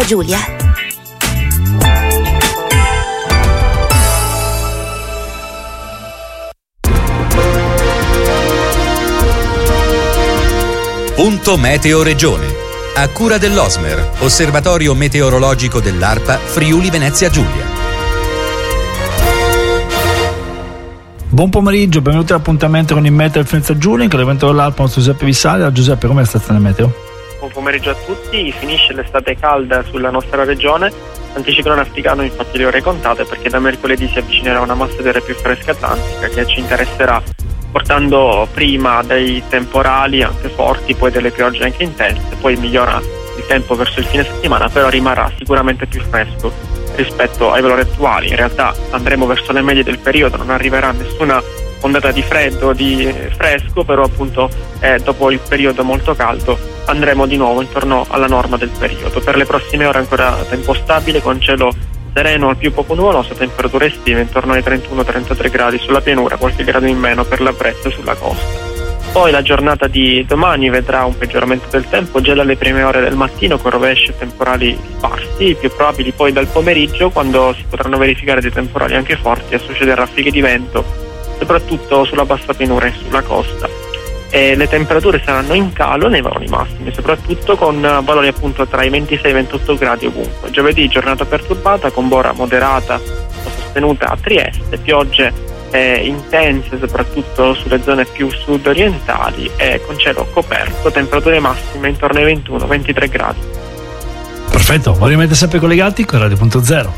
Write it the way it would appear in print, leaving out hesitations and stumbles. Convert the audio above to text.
Giulia. Punto Meteo Regione. A cura dell'Osmer, Osservatorio Meteorologico dell'ARPA Friuli Venezia Giulia. Buon pomeriggio, benvenuti all'appuntamento con il Meteo Venezia Giulia, in l'evento dell'ARPA, nostro Giuseppe Vissale. Giuseppe, com'è la stazione meteo? Buon pomeriggio a tutti, finisce l'estate calda sulla nostra regione. L'anticiclone africano infatti le ore contate, perché da mercoledì si avvicinerà una massa d'aria più fresca atlantica che ci interesserà, portando prima dei temporali anche forti, poi delle piogge anche intense. Poi migliora il tempo verso il fine settimana, però rimarrà sicuramente più fresco rispetto ai valori attuali. In realtà andremo verso le medie del periodo, non arriverà nessuna ondata di freddo, di fresco, però appunto dopo il periodo molto caldo andremo di nuovo intorno alla norma del periodo. Per le prossime ore ancora tempo stabile, con cielo sereno al più poco nuvoloso, temperature estive intorno ai 31-33 gradi sulla pianura, qualche grado in meno per l'Abruzzo e sulla costa. Poi la giornata di domani vedrà un peggioramento del tempo già dalle prime ore del mattino, con rovesci e temporali sparsi, più probabili poi dal pomeriggio, quando si potranno verificare dei temporali anche forti e succedere raffiche di vento, soprattutto sulla bassa pianura e sulla costa. E le temperature saranno in calo nei valori massimi, soprattutto con valori appunto tra i 26 e i 28 gradi ovunque. Giovedì giornata perturbata, con bora moderata o sostenuta a Trieste, piogge intense soprattutto sulle zone più sud-orientali e con cielo coperto, temperature massime intorno ai 21-23 gradi. Perfetto, ovviamente sempre collegati con Radio.0.